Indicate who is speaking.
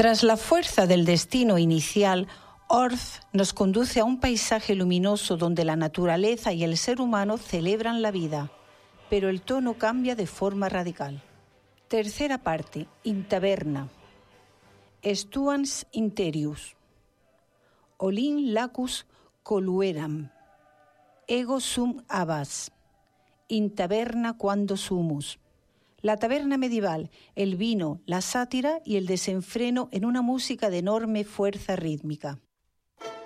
Speaker 1: Tras la fuerza del destino inicial, Orff nos conduce a un paisaje luminoso donde la naturaleza y el ser humano celebran la vida, pero el tono cambia de forma radical. Tercera parte, in taberna. Estuans interius. Olin lacus colueram. Ego sum abas. In taberna quando sumus. La taberna medieval, el vino, la sátira y el desenfreno en una música de enorme fuerza rítmica.